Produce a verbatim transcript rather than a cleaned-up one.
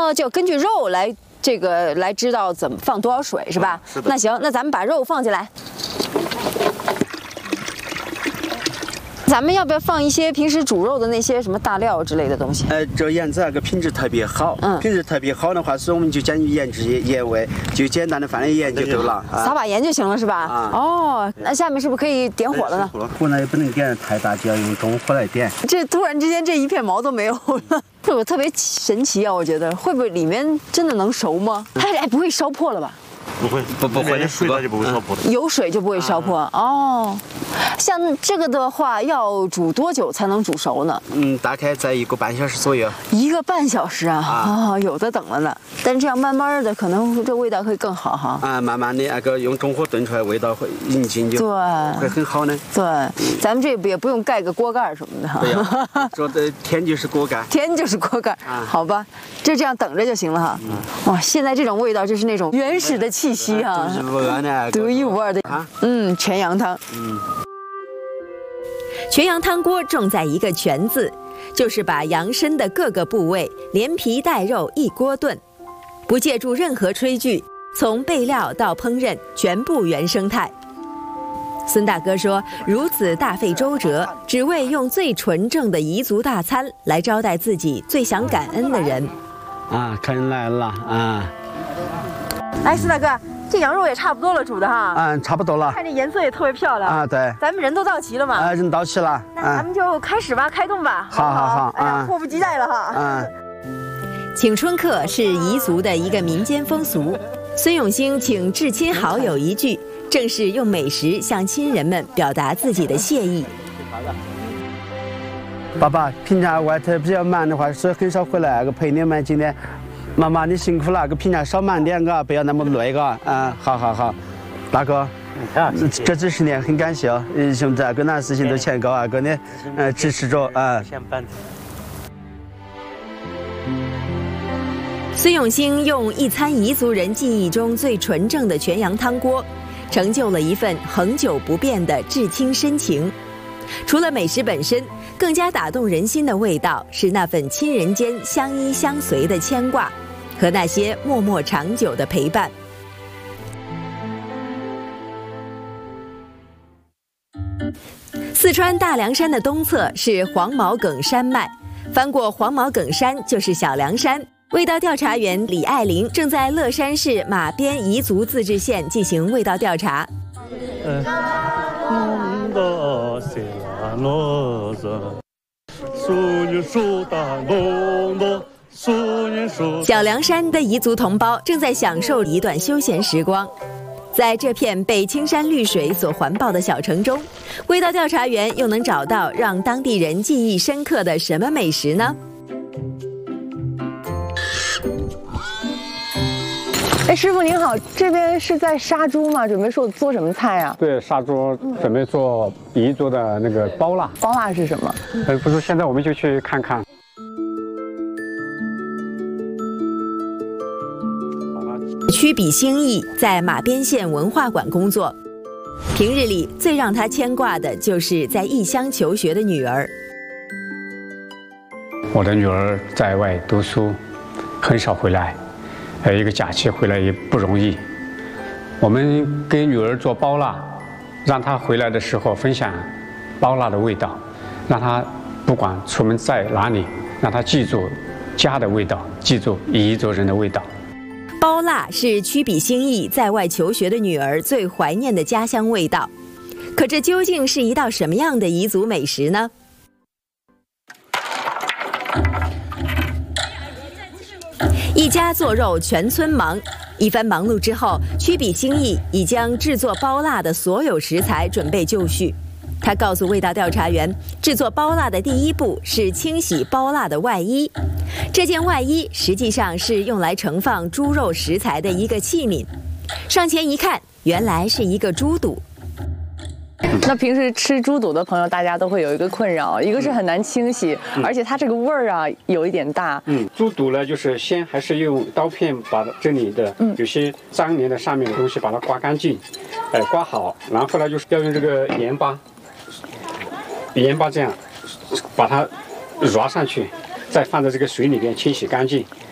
哦，就根据肉来这个来知道怎么放多少水是吧？ 是的。 那行，那咱们把肉放进来。咱们要不要放一些平时煮肉的那些什么大料之类的东西？ 呃，这盐子那个品质特别好，嗯，品质特别好的话，所以我们就讲究盐质盐味，就简单的放点盐就够了， 撒把盐就行了是吧？啊，哦，那下面是不是可以点火了呢？ 火呢也不能点得太大，就要用中火来点。 这突然之间这一片毛都没有了，这个特别神奇啊！我觉得会不会里面真的能熟吗？它哎不会烧破了吧？ 不会， 不不会， 水它就不会烧破的。 有水就不会烧破哦。像这个的话，要煮多久才能煮熟呢？ 嗯，大概在一个半小时左右。 一个半小时啊？啊、哦，有的等了呢。但这样慢慢的，可能这味道会更好哈。 啊，慢慢的那个用中火炖出来，味道会引进就对， 会很好呢。 对，咱们这也不用盖个锅盖什么的哈。 不要，说的天就是锅盖， 天就是锅盖。啊，好吧，就这样等着就行了哈。嗯、哇，现在这种味道就是那种原始的气息哈。独一无二的啊，嗯，全羊汤。嗯， 全羊汤锅重在一个全字，就是把羊身的各个部位连皮带肉一锅炖，不借助任何炊具，从备料到烹饪全部原生态。孙大哥说，如此大费周折，只为用最纯正的彝族大餐来招待自己最想感恩的人。 啊，客人来了啊！ 哎，孙大哥。这羊肉也差不多了，煮的哈。 嗯，差不多了。 看这颜色也特别漂亮啊，对。 咱们人都到齐了嘛？ 啊，人到齐了。 那咱们就开始吧，开动吧。 好好好， 哎呀，迫不及待了哈。 嗯。 请春客是彝族的一个民间风俗，孙永兴请至亲好友一聚，正是用美食向亲人们表达自己的谢意。 爸爸，平常外头比较忙的话，所以很少回来，个陪你们。今天。妈妈，你辛苦了，个平常少忙点个，不要那么累个。啊，好好好，大哥，这几十年很感谢哦，兄弟啊，跟哪事情都劝告啊，跟你呃支持着啊。 孙永兴用一餐彝族人记忆中最纯正的全羊汤锅，成就了一份恒久不变的至亲深情。除了美食本身，更加打动人心的味道是那份亲人间相依相随的牵挂，和那些默默长久的陪伴。四川大凉山的东侧是黄毛梗山脉，翻过黄毛梗山就是小凉山。味道调查员李爱玲正在乐山市马边彝族自治县进行味道调查。呃小凉山的彝族同胞正在享受一段休闲时光，在这片被青山绿水所环抱的小城中，味道调查员又能找到让当地人记忆深刻的什么美食呢？ 哎，师傅您好，这边是在杀猪吗？准备说做什么菜啊？ 对，杀猪准备做彝族的那个包腊。 包腊是什么？ 呃，不是，现在我们就去看看。 曲比兴义在马边县文化馆工作，平日里最让他牵挂的就是在异乡求学的女儿。 我的女儿在外读书，很少回来。呃，一个假期回来也不容易。我们给女儿做包腊，让她回来的时候分享包腊的味道，让她不管出门在哪里，让她记住家的味道，记住彝族人的味道。 包腊是曲比兴义在外求学的女儿最怀念的家乡味道，可这究竟是一道什么样的彝族美食呢？一家做肉全村忙，一番忙碌之后，曲比兴义已将制作包腊的所有食材准备就绪。他告诉味道调查员，制作包腊的第一步是清洗包腊的外衣。这件外衣实际上是用来盛放猪肉食材的一个器皿。上前一看，原来是一个猪肚。 那平时吃猪肚的朋友，大家都会有一个困扰，一个是很难清洗，嗯、而且它这个味儿啊有一点大。 嗯，猪肚呢，就是先还是用刀片把这里的有些粘连的上面的东西把它刮干净，哎、呃，刮好，然后呢就是要用这个盐巴，盐巴这样把它揉上去，再放在这个水里边清洗干净。